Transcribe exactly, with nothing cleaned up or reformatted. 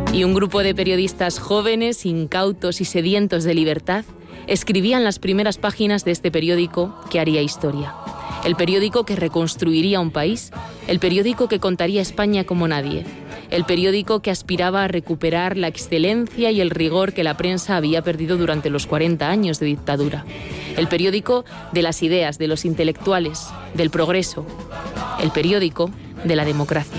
Y un grupo de periodistas jóvenes, incautos y sedientos de libertad escribían las primeras páginas de este periódico que haría historia. El periódico que reconstruiría un país, el periódico que contaría España como nadie, el periódico que aspiraba a recuperar la excelencia y el rigor que la prensa había perdido durante los cuarenta años de dictadura, el periódico de las ideas, de los intelectuales, del progreso, el periódico de la democracia.